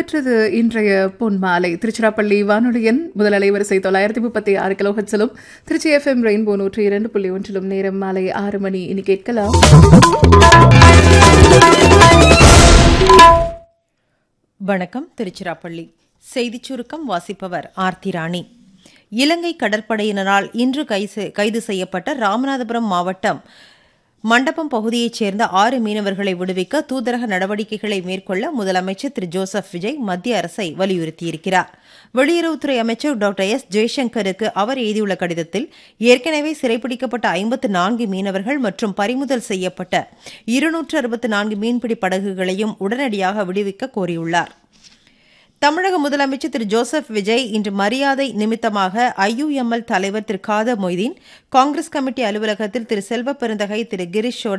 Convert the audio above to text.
நிறைவுற்றது இன்றைய பொன்மாலை. திருச்சிராப்பள்ளி வானொலியின் முதல் அலைவரிசை 936 கிலோஹெர்ட்ஸிலும் திருச்சி FM ரெயின்போ 102.1 நேரம் மாலை 6 மணி. இனி கேட்கலாம் வணக்கம். திருச்சிராப்பள்ளி செய்திச் சுருக்கம் வாசிப்பவர் ஆர்த்தி ராணி. இலங்கை கடற்படையினரால் இன்று கைது செய்யப்பட்ட ராமநாதபுரம் மாவட்டம் மண்டபம் பகுதியைச் சேர்ந்த 6 மீனவர்களை விடுவிக்க தூதரக நடவடிக்கைகளை மேற்கொள்ள முதலமைச்சர் திரு ஜோசப் விஜய் மத்திய அரசை வலியுறுத்தியிருக்கிறார். வெளியுறவுத்துறை அமைச்சர் டாக்டர் எஸ் ஜெய்சங்கருக்கு அவர் எழுதியுள்ள கடிதத்தில் ஏற்கனவே சிறைப்பிடிக்கப்பட்ட 54 மீனவர்கள் மற்றும் பறிமுதல் செய்யப்பட்ட 264 மீன்பிடி படகுகளையும் உடனடியாக விடுவிக்க கோரியுள்ளார். தமிழக முதலமைச்சர் திரு ஜோசப் விஜய் இன்று மரியாதை நிமித்தமாக IUML தலைவர் திரு காதர் மொய்தீன், காங்கிரஸ் கமிட்டி அலுவலகத்தில் திரு செல்வ பெருந்தகை, திரு கிரிஷ்